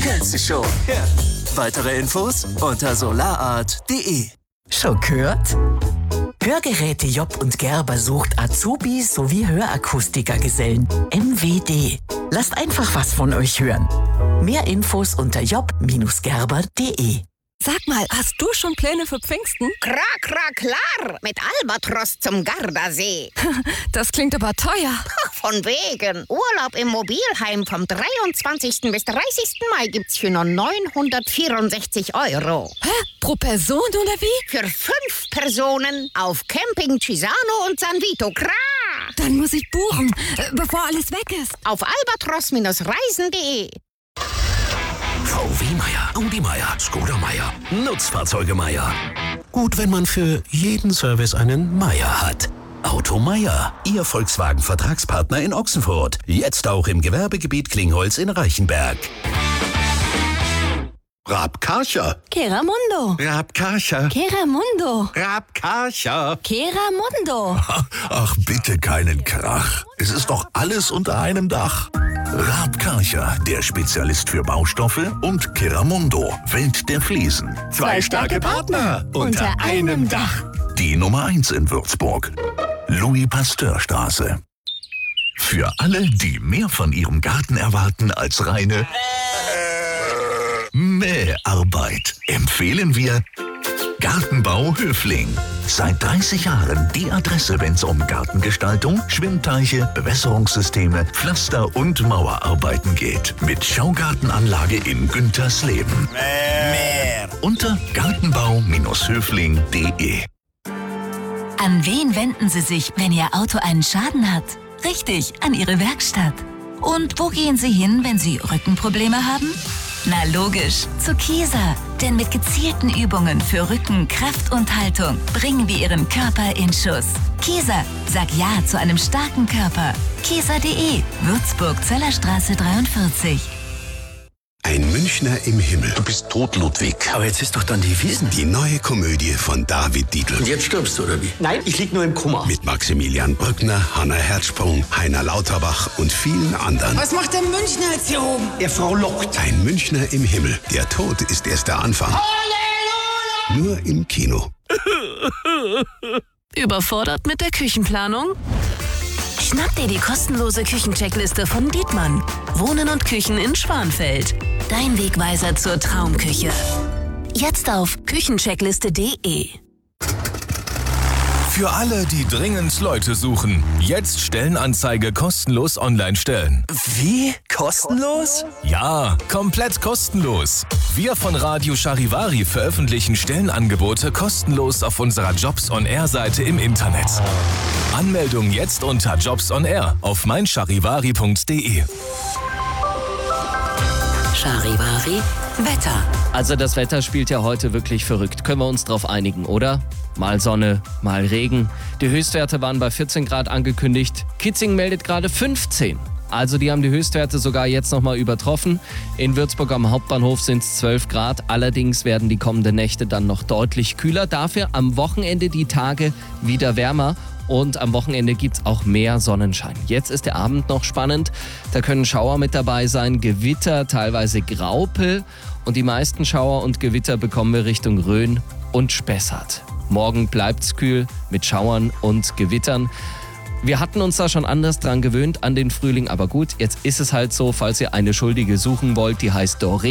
Kennst du schon? Ja. Weitere Infos unter solarart.de. Schon gehört? Hörgeräte Job und Gerber sucht Azubis sowie Hörakustikergesellen. MWD. Lasst einfach was von euch hören. Mehr Infos unter job-gerber.de. Sag mal, hast du schon Pläne für Pfingsten? Klar, mit Albatros zum Gardasee. Das klingt aber teuer. Von wegen. Urlaub im Mobilheim vom 23. bis 30. Mai gibt's für nur 964 €. Hä? Pro Person oder wie? Für 5 Personen auf Camping Cisano und San Vito. Dann muss ich buchen, bevor alles weg ist. Auf albatros-reisen.de. VW Meier, Audi Meier, Skoda Meier, Nutzfahrzeuge Meier. Gut, wenn man für jeden Service einen Meier hat. Auto Meier, Ihr Volkswagen-Vertragspartner in Ochsenfurt. Jetzt auch im Gewerbegebiet Klingholz in Reichenberg. Raab Karcher. Keramundo. Raab Karcher. Keramundo. Raab Karcher. Keramundo. Ach, bitte keinen Krach. Es ist doch alles unter einem Dach. Raab Karcher, der Spezialist für Baustoffe, und Keramundo, Welt der Fliesen. Zwei starke Partner unter einem Dach. Die Nummer 1 in Würzburg. Louis-Pasteur-Straße. Für alle, die mehr von ihrem Garten erwarten als reine Mäharbeit, empfehlen wir Gartenbau Höfling. Seit 30 Jahren die Adresse, wenn es um Gartengestaltung, Schwimmteiche, Bewässerungssysteme, Pflaster- und Mauerarbeiten geht. Mit Schaugartenanlage in Güntersleben. Unter gartenbau-höfling.de. An wen wenden Sie sich, wenn Ihr Auto einen Schaden hat? Richtig, an Ihre Werkstatt. Und wo gehen Sie hin, wenn Sie Rückenprobleme haben? Na logisch, zu Kieser. Denn mit gezielten Übungen für Rücken, Kraft und Haltung bringen wir Ihren Körper in Schuss. Kieser, sag Ja zu einem starken Körper. Kieser.de, Würzburg, Zöllerstraße 43. Ein Münchner im Himmel. Du bist tot, Ludwig. Aber jetzt ist doch dann die Wiesn. Die neue Komödie von David Dietl. Und jetzt stirbst du, oder wie? Nein, ich lieg nur im Koma. Mit Maximilian Brückner, Hanna Herzsprung, Heiner Lauterbach und vielen anderen. Was macht der Münchner jetzt hier oben? Er Frau lockt. Ein Münchner im Himmel. Der Tod ist erst der Anfang. Halleluja! Nur im Kino. Überfordert mit der Küchenplanung? Schnapp dir die kostenlose Küchencheckliste von Dietmann. Wohnen und Küchen in Schwanfeld. Dein Wegweiser zur Traumküche. Jetzt auf küchencheckliste.de. Für alle, die dringend Leute suchen, jetzt Stellenanzeige kostenlos online stellen. Wie? Kostenlos? Ja, komplett kostenlos. Wir von Radio Charivari veröffentlichen Stellenangebote kostenlos auf unserer Jobs-on-Air-Seite im Internet. Anmeldung jetzt unter Jobs on Air auf meincharivari.de. Charivari Wetter. Also das Wetter spielt ja heute wirklich verrückt. Können wir uns drauf einigen, oder? Mal Sonne, mal Regen. Die Höchstwerte waren bei 14 Grad angekündigt. Kitzingen meldet gerade 15. Also die haben die Höchstwerte sogar jetzt nochmal übertroffen. In Würzburg am Hauptbahnhof sind es 12 Grad. Allerdings werden die kommenden Nächte dann noch deutlich kühler. Dafür am Wochenende die Tage wieder wärmer. Und am Wochenende gibt es auch mehr Sonnenschein. Jetzt ist der Abend noch spannend. Da können Schauer mit dabei sein, Gewitter, teilweise Graupel. Und die meisten Schauer und Gewitter bekommen wir Richtung Rhön und Spessart. Morgen bleibt's kühl mit Schauern und Gewittern. Wir hatten uns da schon anders dran gewöhnt an den Frühling, aber gut, jetzt ist es halt so, falls ihr eine Schuldige suchen wollt, die heißt Doreen.